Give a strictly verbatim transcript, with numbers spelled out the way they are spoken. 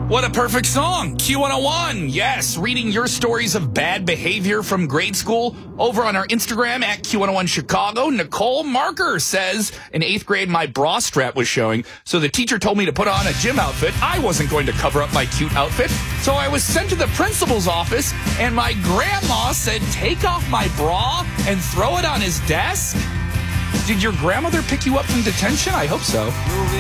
What a perfect song. Q one oh one. Yes, reading your stories of bad behavior from grade school over on our Instagram at Q one oh one Chicago. Nicole Marker says, in eighth grade, my bra strap was showing, so the teacher told me to put on a gym outfit. I wasn't going to cover up my cute outfit, so I was sent to the principal's office, and my grandma said, take off my bra and throw it on his desk. Did your grandmother pick you up from detention? I hope so.